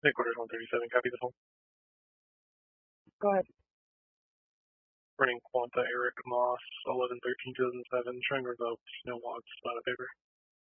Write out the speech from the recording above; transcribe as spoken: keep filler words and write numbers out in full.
Headquarters one thirty-seven, copy the phone. Go ahead. Running Quanta Eric Moss, eleven thirteen two thousand seven, trying to revoke snow logs, spot of paper.